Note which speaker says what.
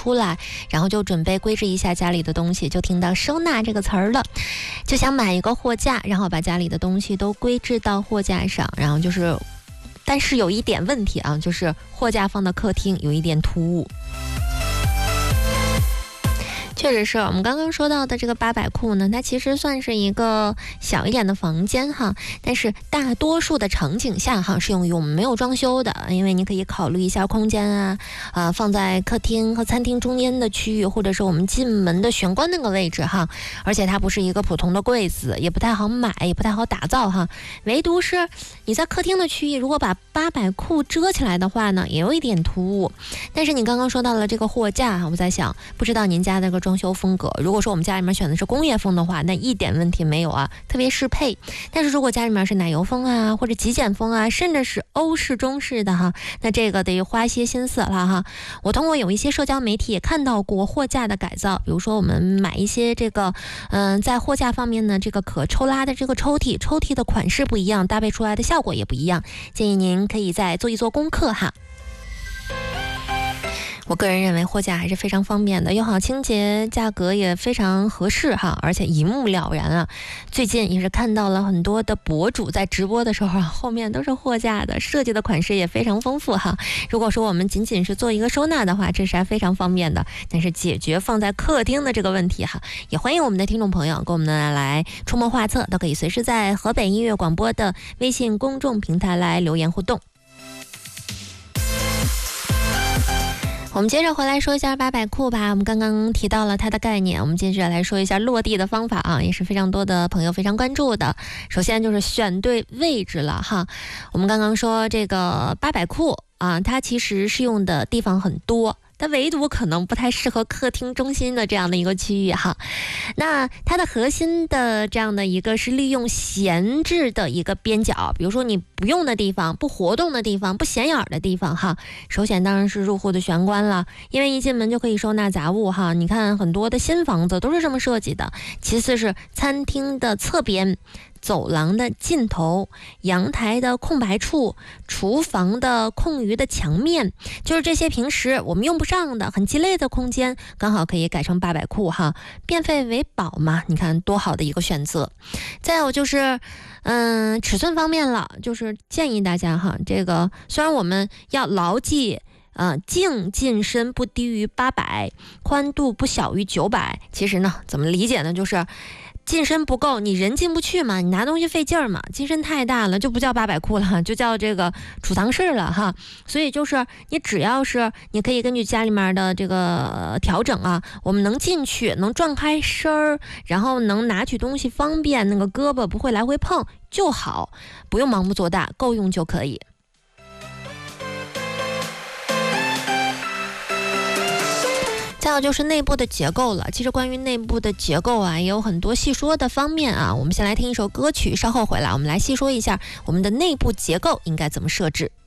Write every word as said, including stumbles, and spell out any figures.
Speaker 1: 出来，然后就准备归置一下家里的东西，就听到收纳这个词儿了，就想买一个货架，然后把家里的东西都归置到货架上，然后就是但是有一点问题啊，就是货架放到客厅有一点突兀。确实是我们刚刚说到的这个八百库呢，它其实算是一个小一点的房间哈，但是大多数的场景下哈适用于我们没有装修的，因为你可以考虑一下空间啊，啊、呃、放在客厅和餐厅中间的区域，或者是我们进门的玄关那个位置哈，而且它不是一个普通的柜子，也不太好买，也不太好打造哈，唯独是你在客厅的区域，如果把八百库遮起来的话呢，也有一点突兀。但是你刚刚说到了这个货架哈，我在想，不知道您家那个装修风格，如果说我们家里面选的是工业风的话，那一点问题没有啊，特别适配。但是如果家里面是奶油风啊，或者极简风啊，甚至是欧式中式的哈，那这个得花些心思了哈。我通过有一些社交媒体也看到过货架的改造，比如说我们买一些这个嗯、呃，在货架方面呢，这个可抽拉的这个抽屉，抽屉的款式不一样，搭配出来的效果也不一样，建议您可以再做一做功课哈。我个人认为货架还是非常方便的，又好清洁，价格也非常合适哈，而且一目了然啊。最近也是看到了很多的博主在直播的时候，后面都是货架的，设计的款式也非常丰富哈。如果说我们仅仅是做一个收纳的话，这是还非常方便的。但是解决放在客厅的这个问题哈，也欢迎我们的听众朋友跟我们呢来出谋划策，都可以随时在河北音乐广播的微信公众平台来留言互动。我们接着回来说一下八百库吧，我们刚刚提到了它的概念，我们接着来说一下落地的方法啊，也是非常多的朋友非常关注的。首先就是选对位置了哈，我们刚刚说这个八百库啊，它其实适用的地方很多，它唯独可能不太适合客厅中心的这样的一个区域哈。那它的核心的这样的一个是利用闲置的一个边角，比如说你不用的地方、不活动的地方、不显眼的地方哈。首选当然是入户的玄关了，因为一进门就可以收纳杂物哈。你看很多的新房子都是这么设计的。其次是餐厅的侧边、走廊的尽头、阳台的空白处、厨房的空余的墙面，就是这些平时我们用不上的很鸡肋的空间，刚好可以改成八百库哈，变废为宝嘛，你看多好的一个选择。再有就是嗯，尺寸方面了，就是建议大家哈，这个虽然我们要牢记呃，径进深不低于八百，宽度不小于九百，其实呢怎么理解呢，就是进深不够，你人进不去嘛，你拿东西费劲儿嘛，进深太大了就不叫八百库了，就叫这个储藏室了哈。所以就是你只要是你可以根据家里面的这个调整啊，我们能进去，能转开身儿，然后能拿取东西方便，那个胳膊不会来回碰就好，不用盲目做大，够用就可以。再有就是内部的结构了，其实关于内部的结构啊，也有很多细说的方面啊。我们先来听一首歌曲，稍后回来我们来细说一下我们的内部结构应该怎么设置。